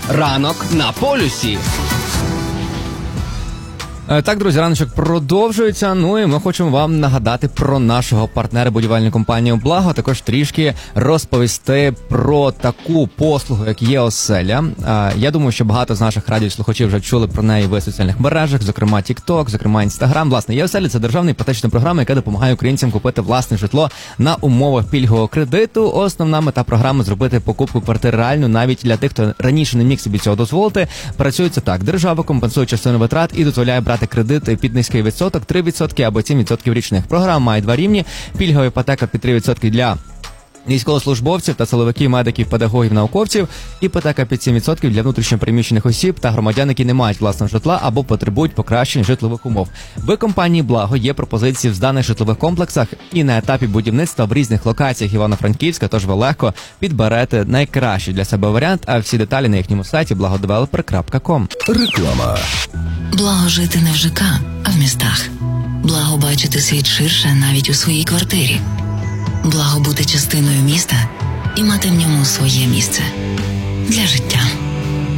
Ранок на полюсі. Так, друзі, раночок продовжується. Ну і ми хочемо вам нагадати про нашого партнера будівельну компанію «Благо», також трішки розповісти про таку послугу, як «Є-оселя». Я думаю, що багато з наших радіослухачів вже чули про неї в соціальних мережах, зокрема TikTok, зокрема Instagram. Власне, «Є-оселя» – це державна іпотечна програма, яка допомагає українцям купити власне житло на умовах пільгового кредиту. Основна мета програми – зробити покупку квартири реальну навіть для тих, хто раніше не міг собі цього дозволити. Працюється так. Держава компенсує частину витрат і дозволяє брати кредит під низький відсоток, 3% або 7% річних. Програма має два рівні. Пільгова іпотека під 3% для військовослужбовців та силовиків, медиків, педагогів, науковців. Іпотека під 7% для внутрішньопереміщених осіб та громадян, які не мають власного житла або потребують покращень житлових умов. В компанії «Благо» є пропозиції в зданих житлових комплексах і на етапі будівництва в різних локаціях Івано-Франківська, тож ви легко підберете найкращий для себе варіант, а всі деталі на їхньому сайті blagodeveloper.com. Реклама. Благо жити не в ЖК, а в містах. Благо бачити світ ширше навіть у своїй квартирі. Благо бути частиною міста і мати в ньому своє місце для життя.